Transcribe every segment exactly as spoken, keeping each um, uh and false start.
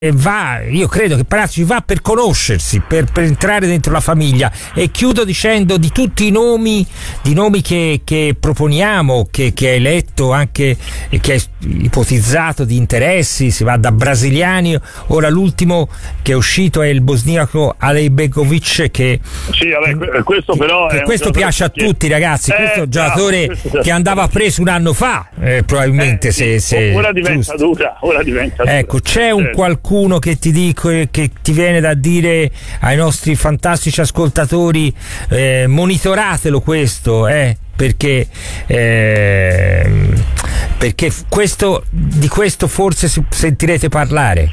va, io credo che Palazzo va per conoscersi, per, per entrare dentro la famiglia. E chiudo dicendo di tutti i nomi, di nomi che, che proponiamo, che, che hai letto anche e che hai ipotizzato di interessi, si va da brasiliani, ora l'ultimo che è uscito è il bosniaco Alejbegovic, che sì, vabbè, questo però che è questo piace a che... tutti, ragazzi, eh, questo è un giocatore no, questo che andava preso un anno fa, eh, probabilmente eh, se, sì, se ora diventa giusto. dura, ora diventa dura. Ecco, c'è un certo. qualcuno che ti dico, che ti viene da dire ai nostri fantastici ascoltatori, eh, monitoratelo questo, eh, perché eh, perché questo, di questo forse sentirete parlare.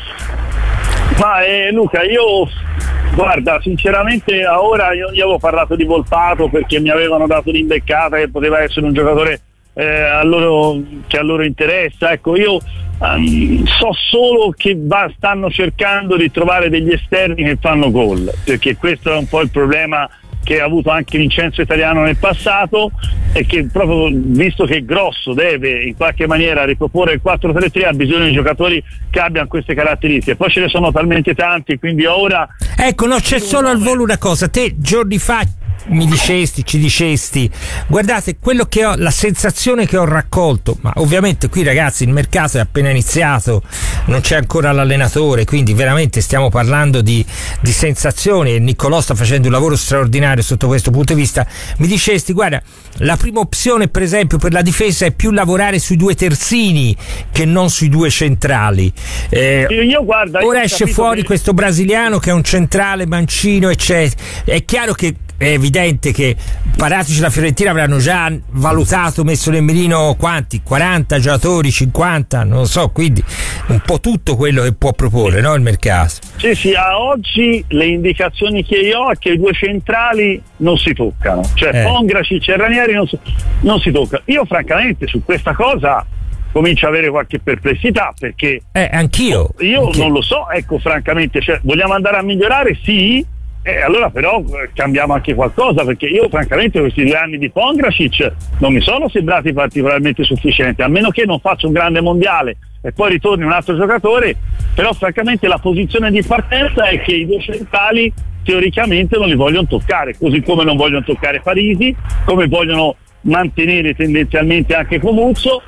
Ma eh, Luca, io guarda, sinceramente a ora io, io avevo parlato di Volpato perché mi avevano dato l'imbeccata che poteva essere un giocatore eh, a loro, che a loro interessa. Ecco, io Um, so solo che va, stanno cercando di trovare degli esterni che fanno gol, perché questo è un po' il problema che ha avuto anche Vincenzo Italiano nel passato, e che proprio visto che Grosso deve in qualche maniera riproporre il quattro tre tre ha bisogno di giocatori che abbiano queste caratteristiche. Poi ce ne sono talmente tanti, quindi ora ecco, no, c'è solo al volo una cosa. Te giorni fa mi dicesti, ci dicesti, guardate, quello che ho, la sensazione che ho raccolto, ma ovviamente qui ragazzi il mercato è appena iniziato, non c'è ancora l'allenatore, quindi veramente stiamo parlando di, di sensazioni, e Niccolò sta facendo un lavoro straordinario sotto questo punto di vista. Mi dicesti, guarda, la prima opzione per esempio per la difesa è più lavorare sui due terzini che non sui due centrali. Eh, io, guarda, ora io esce fuori che... questo brasiliano che è un centrale mancino, eccetera. È chiaro che è evidente che Paratici e la Fiorentina avranno già valutato, messo nel mirino quanti? quaranta giocatori, cinquanta, non lo so, quindi un po' tutto quello che può proporre, no, il mercato. Sì, sì, a oggi le indicazioni che io ho è che i due centrali non si toccano, cioè eh. Pongracic e Ranieri non si, non si toccano. Io francamente su questa cosa comincio a avere qualche perplessità, perché eh, anch'io io anch'io. non lo so, ecco, francamente, cioè, vogliamo andare a migliorare? Sì. Eh, allora però eh, cambiamo anche qualcosa, perché io francamente questi due anni di Pongracic non mi sono sembrati particolarmente sufficienti, a meno che non faccia un grande mondiale e poi ritorni un altro giocatore. Però francamente la posizione di partenza è che i due centrali teoricamente non li vogliono toccare, così come non vogliono toccare Parisi, come vogliono mantenere tendenzialmente anche Comuzzo.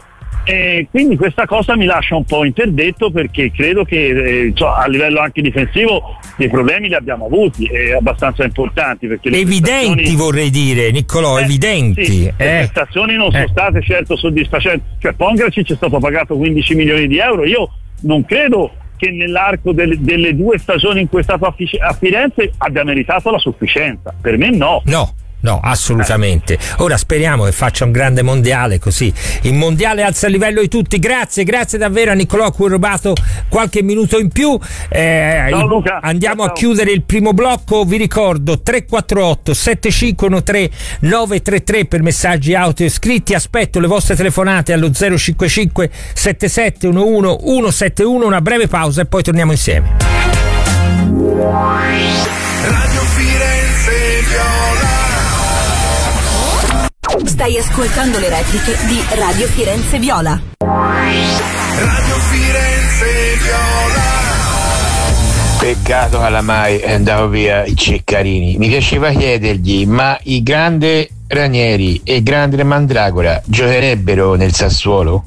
E quindi questa cosa mi lascia un po' interdetto, perché credo che eh, cioè, a livello anche difensivo dei problemi li abbiamo avuti, e abbastanza importanti, perché le evidenti vorrei dire, Niccolò, eh, evidenti sì, eh. le prestazioni non eh. sono state certo soddisfacenti, cioè Pongracic è stato pagato quindici milioni di euro, io non credo che nell'arco delle, delle due stagioni in cui è stato a, a Firenze abbia meritato la sufficienza, per me no no No, assolutamente. Ora speriamo che faccia un grande mondiale, così il mondiale alza il livello di tutti. Grazie, grazie davvero a Niccolò, a cui ho rubato qualche minuto in più. Eh, ciao Luca. Andiamo ciao. a chiudere il primo blocco. Vi ricordo tre quattro otto sette cinque uno tre nove tre tre per messaggi audio e scritti. Aspetto le vostre telefonate allo zero cinque cinque sette sette uno uno uno sette uno. Una breve pausa e poi torniamo insieme. Radio Firenze Viola. Stai ascoltando le repliche di Radio Firenze Viola. Radio Firenze Viola. Peccato che oramai è andato via i Ceccarini. Mi piaceva chiedergli, ma il grande Ranieri e il grande Mandragora giocherebbero nel Sassuolo?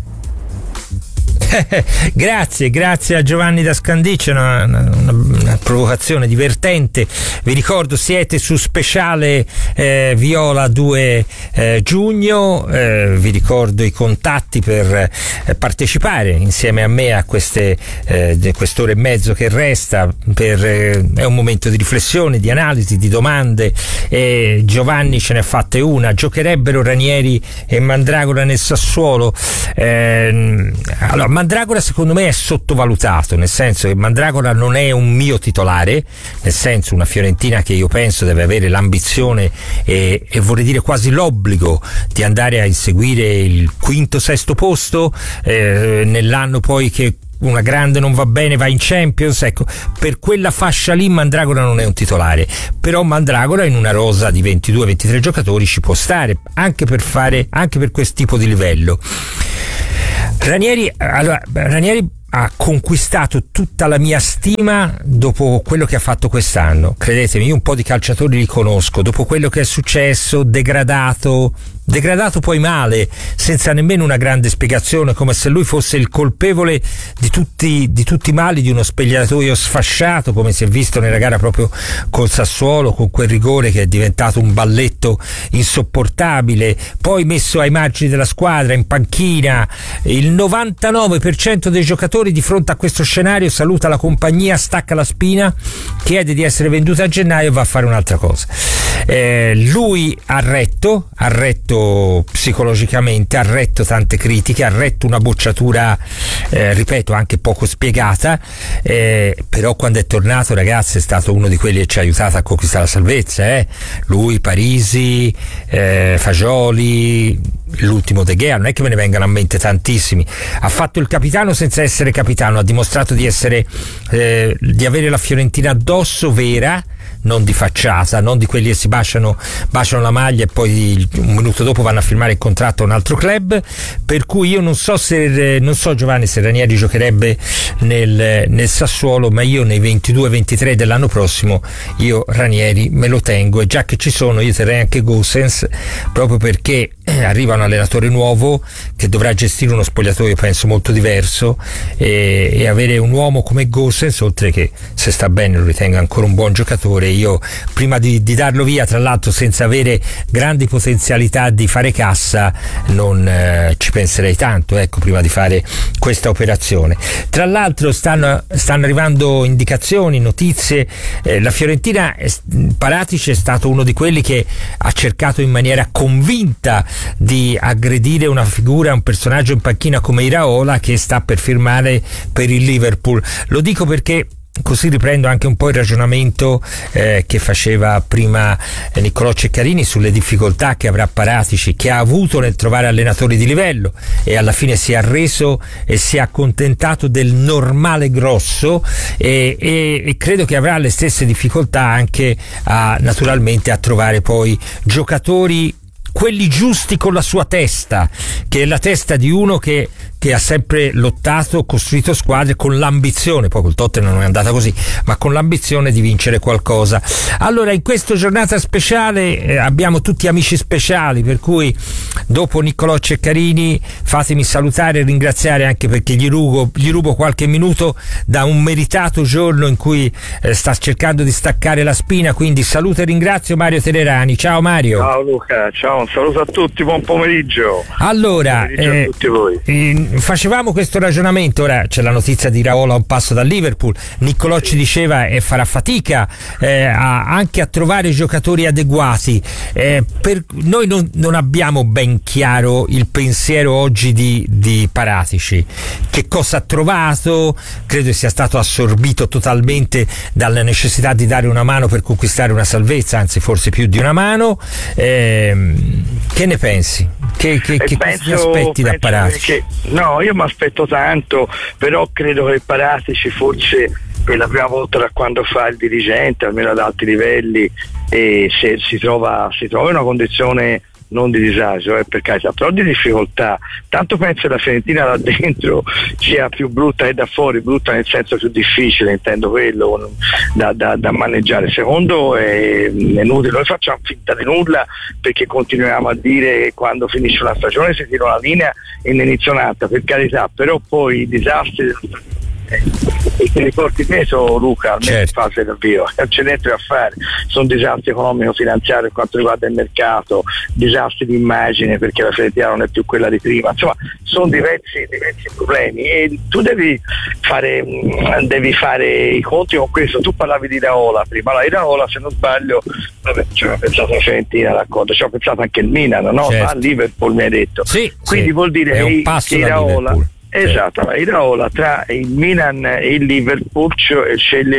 Grazie, grazie a Giovanni da Scandiccio, una, una, una provocazione divertente. Vi ricordo, siete su speciale eh, Viola due eh, giugno, eh, vi ricordo i contatti per eh, partecipare insieme a me a queste eh, quest'ora e mezzo che resta, per, eh, è un momento di riflessione, di analisi, di domande. eh, Giovanni ce ne ha fatte una: giocherebbero Ranieri e Mandragora nel Sassuolo? Eh, allora, Mandragora secondo me è sottovalutato, nel senso che Mandragora non è un mio titolare, nel senso una Fiorentina che io penso deve avere l'ambizione e, e vorrei dire quasi l'obbligo di andare a inseguire il quinto sesto posto eh, nell'anno poi che una grande non va bene, va in Champions. Ecco, per quella fascia lì Mandragora non è un titolare, però Mandragora in una rosa di ventidue ventitré giocatori ci può stare, anche per fare, anche per questo tipo di livello. Ranieri, allora, Ranieri ha conquistato tutta la mia stima dopo quello che ha fatto quest'anno. Credetemi, io un po' di calciatori li conosco, dopo quello che è successo, degradato degradato poi male, senza nemmeno una grande spiegazione, come se lui fosse il colpevole di tutti, di tutti i mali di uno spogliatoio sfasciato, come si è visto nella gara proprio col Sassuolo, con quel rigore che è diventato un balletto insopportabile, poi messo ai margini della squadra, in panchina. Il novantanove per cento dei giocatori di fronte a questo scenario saluta la compagnia, stacca la spina, chiede di essere venduto a gennaio e va a fare un'altra cosa. Eh, lui ha retto, ha retto psicologicamente, ha retto tante critiche, ha retto una bocciatura, eh, ripeto, anche poco spiegata, eh, però quando è tornato, ragazzi, è stato uno di quelli che ci ha aiutato a conquistare la salvezza, eh. Lui, Parisi, eh, Fagioli, l'ultimo De Gea, non è che me ne vengano a mente tantissimi. Ha fatto il capitano senza essere capitano, ha dimostrato di essere eh, di avere la Fiorentina addosso vera, non di facciata, non di quelli che si baciano, baciano la maglia e poi un minuto dopo vanno a firmare il contratto a un altro club. Per cui io non so se non so Giovanni se Ranieri giocherebbe nel, nel Sassuolo, ma io nei ventidue ventitré dell'anno prossimo io Ranieri me lo tengo, e già che ci sono io terrei anche Gosens, proprio perché arriva un allenatore nuovo che dovrà gestire uno spogliatoio penso molto diverso, e, e avere un uomo come Gosens, oltre che se sta bene lo ritengo ancora un buon giocatore, io prima di, di darlo via, tra l'altro senza avere grandi potenzialità di fare cassa, non eh, ci penserei tanto, ecco, prima di fare questa operazione. Tra l'altro stanno, stanno arrivando indicazioni, notizie, eh, la Fiorentina, è, Paratici è stato uno di quelli che ha cercato in maniera convinta di aggredire una figura, un personaggio in panchina come Iraola, che sta per firmare per il Liverpool. Lo dico perché così riprendo anche un po' il ragionamento eh, che faceva prima eh, Niccolò Ceccarini sulle difficoltà che avrà Paratici, che ha avuto nel trovare allenatori di livello, e alla fine si è arreso e si è accontentato del normale grosso, e, e, e credo che avrà le stesse difficoltà anche a, naturalmente a trovare poi giocatori, quelli giusti con la sua testa, che è la testa di uno che, che ha sempre lottato, costruito squadre con l'ambizione, poi col Tottenham non è andata così, ma con l'ambizione di vincere qualcosa. Allora, in questa giornata speciale eh, abbiamo tutti amici speciali, per cui dopo Niccolò Ceccarini fatemi salutare e ringraziare, anche perché gli rubo, gli rubo qualche minuto da un meritato giorno in cui eh, sta cercando di staccare la spina, quindi saluto e ringrazio Mario Telerani. Ciao Mario. Ciao Luca, ciao. Un saluto a tutti, buon pomeriggio. Allora, buon pomeriggio eh, a tutti voi. Eh, facevamo questo ragionamento, ora c'è la notizia di Iraola a un passo dal Liverpool, Niccolò ci diceva e eh, farà fatica eh, a, anche a trovare giocatori adeguati. Eh, per, noi non, non abbiamo ben chiaro il pensiero oggi di, di Paratici, che cosa ha trovato, credo sia stato assorbito totalmente dalla necessità di dare una mano per conquistare una salvezza, anzi forse più di una mano. Eh, Che ne pensi? Che, che, che penso, ti aspetti da Paratici? Che, no, io mi aspetto tanto, però credo che Paratici forse per la prima volta da quando fa il dirigente, almeno ad alti livelli, e se si trova, si trova in una condizione non di disagio, eh, per carità, però di difficoltà. Tanto penso che la Fiorentina da dentro sia più brutta che da fuori, brutta nel senso più difficile, intendo quello, da, da, da maneggiare. Secondo è, è inutile, noi facciamo finta di nulla, perché continuiamo a dire che quando finisce una stagione si tira una linea e ne inizia un'altra, per carità, però poi i disastri e ti ricordi peso, Luca, almeno in fase d'avvio, c'è niente da fare, sono disastri economico-finanziari per quanto riguarda il mercato, disastri di immagine perché la Fiorentina non è più quella di prima, insomma sono diversi, diversi problemi, e tu devi fare devi fare i conti con questo. Tu parlavi di Iraola prima, la Iraola, se non sbaglio, vabbè, ci ho pensato la Fiorentina, d'accordo, ci ho pensato anche il Milan, no? Certo. A Liverpool mi hai detto, sì, quindi sì, vuol dire è un passo che Iraola, Liverpool. esatto, Iraola tra il Milan e il Liverpool sceglie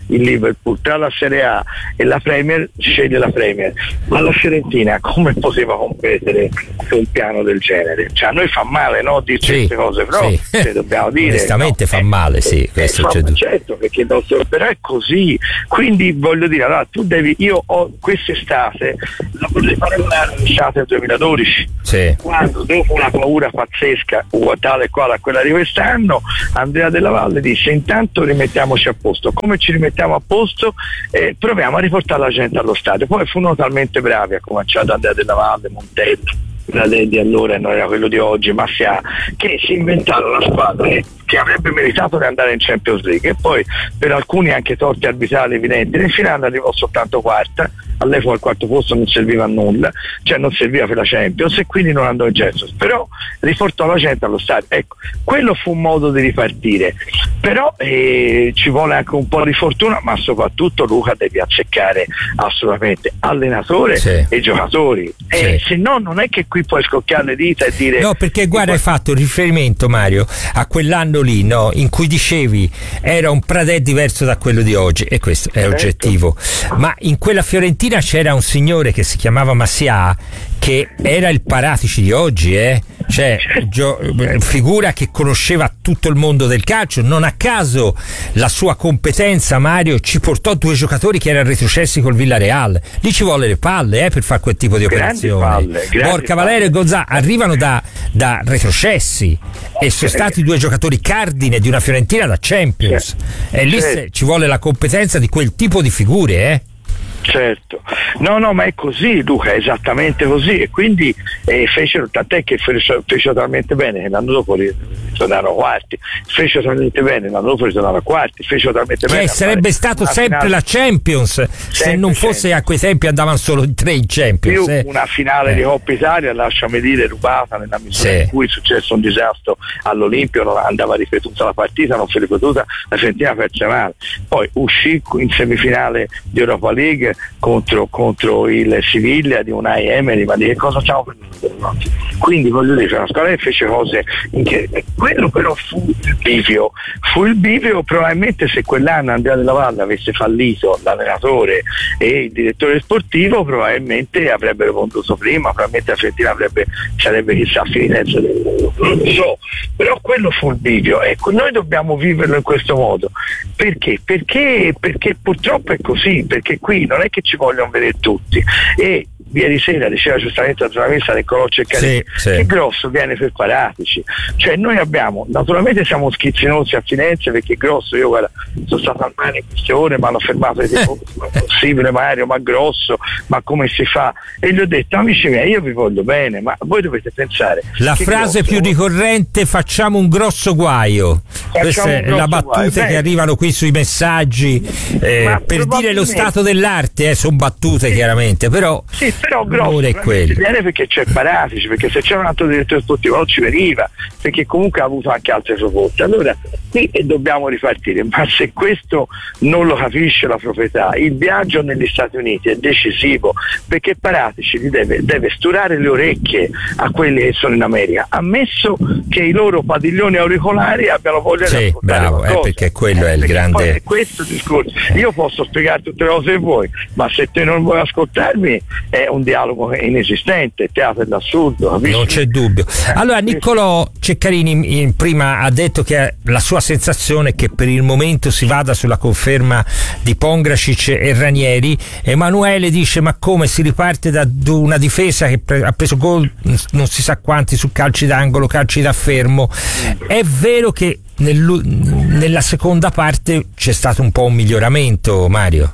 il Liverpool, tra la Serie A e la Premier sceglie la Premier, ma la Fiorentina come poteva competere su un piano del genere? Cioè a noi fa male, no, di sì, queste cose, però sì. cioè, dobbiamo dire onestamente no? fa male, sì, eh, questo fa, c'è du- certo, perché il nostro, però è così, quindi voglio dire, allora tu devi, io ho quest'estate la vorrei paragonare all'estate del duemiladodici, sì. quando dopo una paura pazzesca uguale e quale a quella di quest'anno, Andrea Della Valle disse: intanto rimettiamoci a posto. Come ci rimettiamo a posto? Eh, proviamo a riportare la gente allo stadio. Poi furono talmente bravi, ha cominciato Andrea Della Valle, Montello, di allora non era quello di oggi, Massia, che si inventarono una squadra che, che avrebbe meritato di andare in Champions League, e poi per alcuni anche torti arbitrali evidenti in finale arrivò soltanto quarta. All'epoca il quarto posto non serviva a nulla, cioè non serviva per la Champions, e quindi non andò in Champions, però riportò la gente allo stadio. Ecco, quello fu un modo di ripartire, però eh, ci vuole anche un po' di fortuna, ma soprattutto, Luca, devi azzeccare assolutamente allenatore sì. e giocatori, sì. e se no non è che qui puoi scocchiare le dita e dire no, perché guarda, hai fatto riferimento, Mario, a quell'anno lì, no, in cui dicevi era un Pradè diverso da quello di oggi, e questo è certo. oggettivo, ma in quella Fiorentina c'era un signore che si chiamava Massia, che era il Paratici di oggi, eh? Cioè gio- figura che conosceva tutto il mondo del calcio. Non a caso la sua competenza, Mario, ci portò due giocatori che erano retrocessi col Villarreal. Lì ci vuole le palle eh, per fare quel tipo di operazione. Borca Valerio e Gonzà arrivano da, da retrocessi e sono stati due giocatori cardine di una Fiorentina da Champions, e lì se, ci vuole la competenza di quel tipo di figure, eh? Certo, no no ma è così, Luca, è esattamente così, e quindi eh, fecero, tant'è che fecero, fecero talmente bene che l'anno dopo ritornarono quarti, fecero talmente bene l'anno dopo ritornarono quarti, fecero talmente che bene sarebbe stato sempre finale, la Champions sempre, se non fosse sempre. A quei tempi andavano solo in tre in Champions, più eh. una finale eh. di Coppa Italia, lasciami dire, rubata nella misura sì. in cui è successo un disastro all'Olimpio, non andava ripetuta la partita, non fu ripetuta, la Fiorentina perse male, poi uscì in semifinale di Europa League contro, contro il Siviglia di Unai Emery, ma di che cosa stiamo parlando? Quindi voglio dire, una squadra che fece cose in che, quello però fu il bivio, fu il bivio probabilmente se quell'anno Andrea Della Valle avesse fallito l'allenatore e il direttore sportivo, probabilmente avrebbero venduto prima, probabilmente la Fiorentina avrebbe, sarebbe chissà finita, non lo so, però quello fu il bivio. Ecco, noi dobbiamo viverlo in questo modo, perché? Perché, perché purtroppo è così, perché qui non è che ci vogliono vedere tutti, e ieri sera diceva giustamente la giornalista Niccolò Ceccarini, sì, sì. che Grosso viene per Paratici, cioè noi abbiamo, naturalmente siamo schizzinosi a Firenze, perché Grosso, io guarda, sono stato al mare in queste ore, mi hanno fermato e detto ma è possibile Mario, ma Grosso, ma come si fa? E gli ho detto, amici miei, io vi voglio bene, ma voi dovete pensare la frase Grosso, più ricorrente, facciamo un grosso guaio, questa è la battuta che arrivano qui sui messaggi eh, per dire lo stato dell'arte, eh, sono battute sì, chiaramente, però sì, però Grosso viene perché c'è Paratici, perché se c'è un altro direttore sportivo non ci veniva, perché comunque ha avuto anche altre proposte. Allora qui dobbiamo ripartire, ma se questo non lo capisce la proprietà, il viaggio negli Stati Uniti è decisivo, perché Paratici gli deve, deve sturare le orecchie a quelli che sono in America, ammesso che i loro padiglioni auricolari abbiano voglia sì, di ascoltare bravo, eh, perché quello eh, è il grande è questo discorso. Io posso spiegare tutte le cose che vuoi, ma se te non vuoi ascoltarmi è un dialogo inesistente, teatro dell'assurdo, capisci? Non c'è dubbio. Allora Niccolò Ceccarini in, prima ha detto che la sua sensazione è che per il momento si vada sulla conferma di Pongracic e Ranieri. Emanuele dice, ma come si riparte da una difesa che pre- ha preso gol non si sa quanti su calci d'angolo, calci da fermo. È vero che nel, nella seconda parte c'è stato un po' un miglioramento, Mario?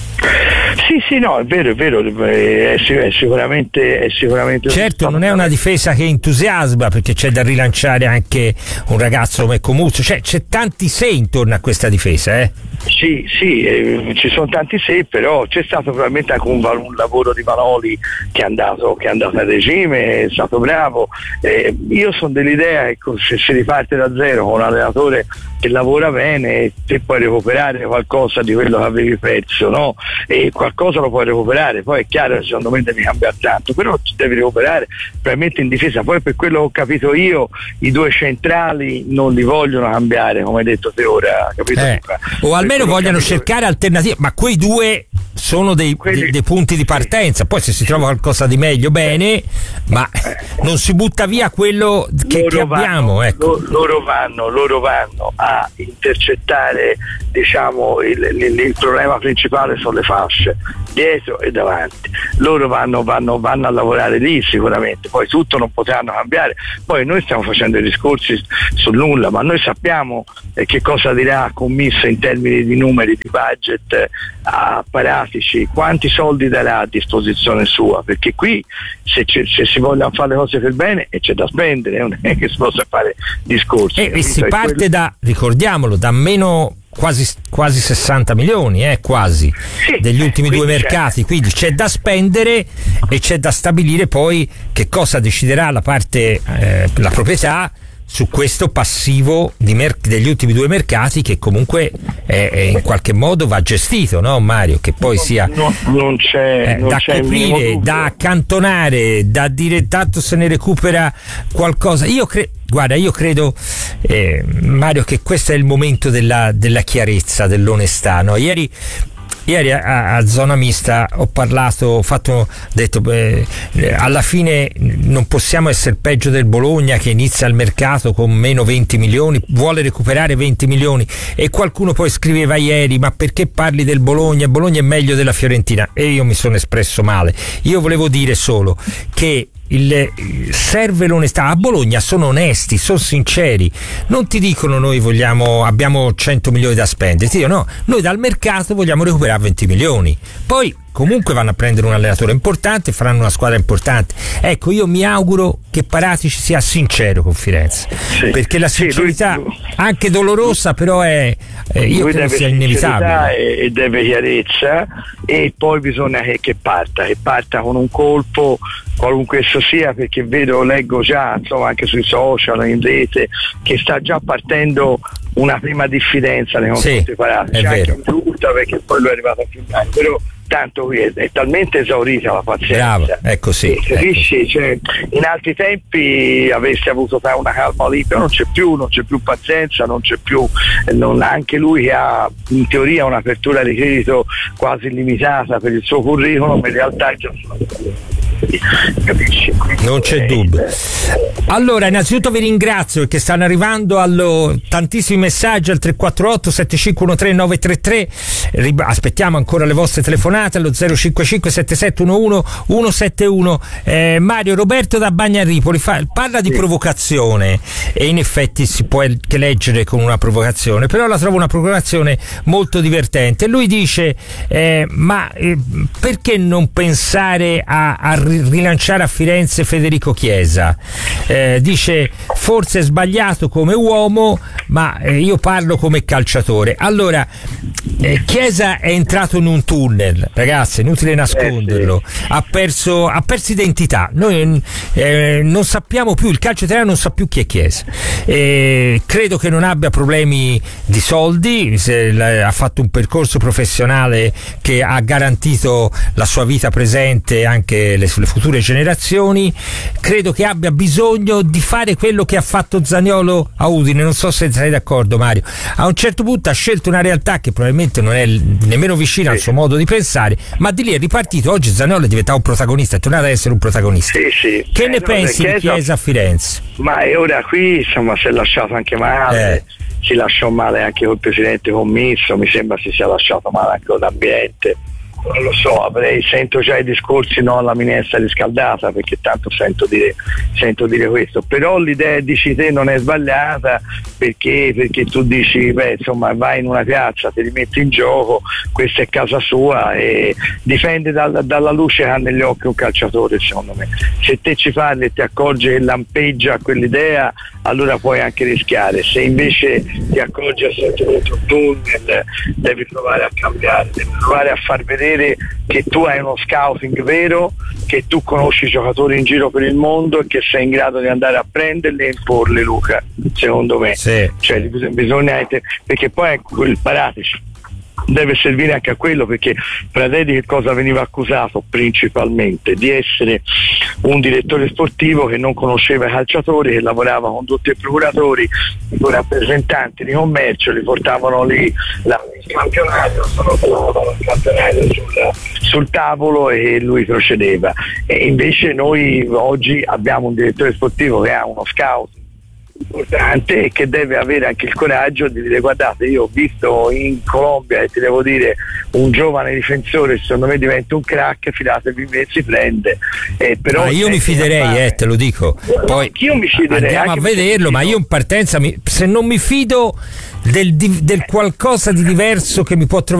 Sì, sì, no, è vero, è vero, è, è sicuramente è sicuramente certo, non è una difesa che entusiasma, perché c'è da rilanciare anche un ragazzo come Comuzzo, cioè c'è tanti se intorno a questa difesa, eh? Sì, sì, eh, ci sono tanti se, però c'è stato probabilmente anche un, un lavoro di Vanoli che è andato, che è andato a regime, è stato bravo. Eh, io sono dell'idea che se si riparte da zero con un allenatore che lavora bene e puoi recuperare qualcosa di quello che avevi perso, no? E qualcosa lo puoi recuperare, poi è chiaro che secondo me devi cambiare tanto, però ci devi recuperare probabilmente in difesa. Poi per quello che ho capito io i due centrali non li vogliono cambiare, come hai detto te ora, capito? Eh, o almeno vogliono cercare alternative, ma quei due sono dei, Quelli, dei, dei punti di partenza, poi se si trova qualcosa di meglio bene, ma non si butta via quello che, che abbiamo. Vanno, ecco. lo, loro, vanno, loro vanno a intercettare, diciamo, il, il, il problema principale sono le fasce dietro e davanti. Loro vanno, vanno, vanno a lavorare lì sicuramente, poi tutto non potranno cambiare. Poi noi stiamo facendo i discorsi sul nulla, ma noi sappiamo eh, che cosa dirà Commisso in termini di numeri, di budget, eh, apparatici, quanti soldi darà a disposizione sua, perché qui se, se si vogliono fare le cose per bene e c'è da spendere, non è che si possa fare discorsi. E, e si e parte quello... da, ricordiamolo, da meno quasi, quasi sessanta milioni, eh, quasi, sì, degli ultimi due mercati, c'è. Quindi c'è da spendere e c'è da stabilire poi che cosa deciderà la parte, eh, la proprietà su questo passivo di mer- degli ultimi due mercati, che comunque è, è in qualche modo va gestito, no Mario? Che poi sia no, non c'è, eh, non da c'è coprire, da accantonare, da dire tanto se ne recupera qualcosa. Io credo, guarda, io credo eh, Mario, che questo è il momento della, della chiarezza, dell'onestà, no? Ieri Ieri a, a Zona Mista ho parlato, ho fatto, detto eh, alla fine non possiamo essere peggio del Bologna che inizia il mercato con meno venti milioni, vuole recuperare venti milioni, e qualcuno poi scriveva ieri: ma perché parli del Bologna? Bologna è meglio della Fiorentina. E io mi sono espresso male. Io volevo dire solo che il, serve l'onestà. A Bologna sono onesti, sono sinceri, non ti dicono noi vogliamo, abbiamo cento milioni da spendere, ti dicono no, noi dal mercato vogliamo recuperare venti milioni, poi comunque vanno a prendere un allenatore importante, faranno una squadra importante. Ecco, io mi auguro che Paratici sia sincero con Firenze, sì, perché la sincerità, sì, lui, anche dolorosa, però è, eh, io credo sia inevitabile, e, e deve chiarezza, e poi bisogna che, che parta che parta con un colpo, qualunque esso sia, perché vedo, leggo già, insomma, anche sui social, in rete, che sta già partendo una prima diffidenza nei confronti di Paratici, anche brutta, perché poi lui è arrivato a febbraio, però tanto qui è, è talmente esaurita la pazienza. Bravo, ecco sì, capisci? Ecco. Cioè, in altri tempi avresti avuto una calma lì, però non c'è più, non c'è più pazienza, non c'è più, non, anche lui che ha in teoria un'apertura di credito quasi illimitata per il suo curriculum, in realtà è già capisci? Non c'è dubbio. Allora, innanzitutto vi ringrazio perché stanno arrivando allo, tantissimi messaggi al tre quattro otto sette cinque uno tre nove tre tre. Aspettiamo ancora le vostre telefonate allo zero cinque cinque sette sette uno uno uno sette uno. eh, Mario Roberto da Bagnaripoli fa, parla di provocazione, e in effetti si può anche leggere con una provocazione, però la trovo una provocazione molto divertente. Lui dice eh, ma eh, perché non pensare a, a rilanciare a Firenze Federico Chiesa? Eh, dice forse è sbagliato come uomo, ma eh, io parlo come calciatore. Allora, eh, Chiesa è entrato in un tunnel, ragazzi, è inutile nasconderlo, ha perso, ha perso identità. Noi eh, non sappiamo più, il calcio italiano non sa più chi è Chiesa. Eh, credo che non abbia problemi di soldi, se, la, ha fatto un percorso professionale che ha garantito la sua vita presente, anche le, le future generazioni. Credo che abbia bisogno di fare quello che ha fatto Zaniolo a Udine. Non so se sei d'accordo, Mario. A un certo punto ha scelto una realtà che probabilmente non è nemmeno vicina sì. al suo modo di pensare, ma di lì è ripartito. Oggi Zaniolo è diventato un protagonista, è tornato ad essere un protagonista. Sì, sì. Che eh, ne no, pensi Chiesa, di Chiesa a Firenze? Ma ora qui insomma si è lasciato anche male, eh. si lasciò male anche col presidente Commisso, mi sembra si sia lasciato male anche con l'ambiente. Non lo so, avrei, sento già i discorsi no alla minestra riscaldata, perché tanto sento dire, sento dire questo, però l'idea dici te non è sbagliata, perché, perché tu dici beh insomma vai in una piazza, ti rimetti in gioco, questa è casa sua e dipende dal, dalla luce che ha negli occhi un calciatore. Secondo me se te ci parli e ti accorgi che lampeggia quell'idea, allora puoi anche rischiare. Se invece ti accorgi a essere dentro un tunnel, devi provare a cambiare, devi provare a far vedere che tu hai uno scouting vero, che tu conosci i giocatori in giro per il mondo e che sei in grado di andare a prenderli e imporli, Luca, secondo me. Sì. Cioè bisogna, perché poi è quel Paratici deve servire anche a quello, perché Pradelli che cosa veniva accusato principalmente? Di essere un direttore sportivo che non conosceva i calciatori, che lavorava con tutti i procuratori, i rappresentanti di commercio, li portavano lì la, il campionato, sono il campionato sul, sul tavolo e lui procedeva. E invece noi oggi abbiamo un direttore sportivo che ha uno scout importante e che deve avere anche il coraggio di dire: guardate, io ho visto in Colombia e ti devo dire un giovane difensore, secondo me diventa un crack, fidatevi me, si prende. Eh, però ma io mi fiderei, eh, te lo dico. Poi io mi fiderei, andiamo a vederlo, ma io in partenza mi, se non mi fido del, del qualcosa di diverso che mi può trovare